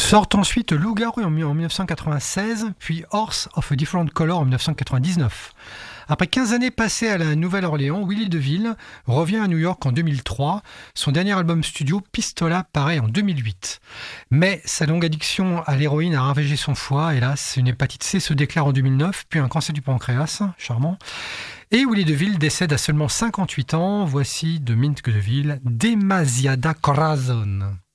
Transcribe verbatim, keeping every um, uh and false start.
Sortent ensuite Loup-garou en dix-neuf cent quatre-vingt-seize, puis Horse of a Different Color en dix-neuf cent quatre-vingt-dix-neuf. Après quinze années passées à la Nouvelle-Orléans, Willie DeVille revient à New York en deux mille trois. Son dernier album studio, Pistola, paraît en deux mille huit. Mais sa longue addiction à l'héroïne a ravagé son foie. Hélas, une hépatite C se déclare en deux mille neuf, puis un cancer du pancréas, charmant. Et Willie DeVille décède à seulement cinquante-huit ans. Voici de Mint DeVille, Demasiada Corazon.